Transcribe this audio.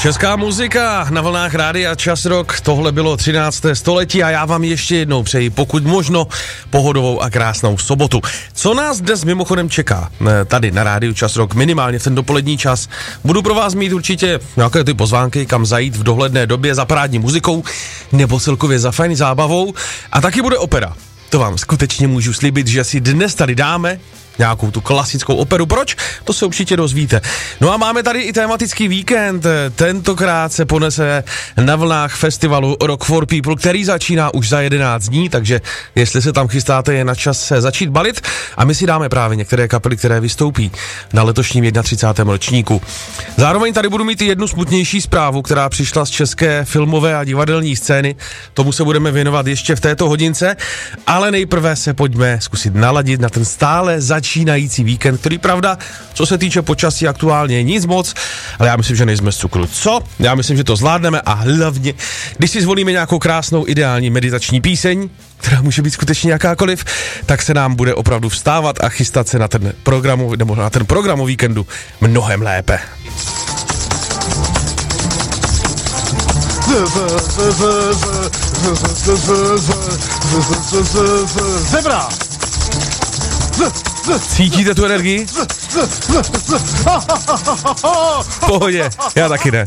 Česká muzika na vlnách Rádia Čas Rock, tohle bylo 13. století a já vám ještě jednou přeji pokud možno pohodovou a krásnou sobotu. Co nás dnes mimochodem čeká tady na Rádiu Čas Rock, minimálně v ten dopolední čas, budu pro vás mít určitě nějaké ty pozvánky, kam zajít v dohledné době za parádní muzikou nebo celkově za fajn zábavou a taky bude opera. To vám skutečně můžu slíbit, že si dnes tady dáme nějakou tu klasickou operu. Proč? To se určitě dozvíte. No a máme tady i tematický víkend. Tentokrát se ponese na vlnách festivalu Rock for People, který začíná už za 11 dní, takže jestli se tam chystáte, je na čas se začít balit a my si dáme právě některé kapely, které vystoupí na letošním 31. ročníku. Zároveň tady budu mít i jednu smutnější zprávu, která přišla z české filmové a divadelní scény. Tomu se budeme věnovat ještě v této hodince, ale nejprve se pojďme zkusit naladit na ten stále začínající víkend, který pravda, co se týče počasí aktuálně nic moc, ale já myslím, že nejsme z cukru. Co? Já myslím, že to zvládneme a hlavně, když si zvolíme nějakou krásnou ideální meditační píseň, která může být skutečně jakákoliv, tak se nám bude opravdu vstávat a chystat se na ten program o víkendu mnohem lépe. Zebra! Cítíte tu energii? V pohodě, já taky ne.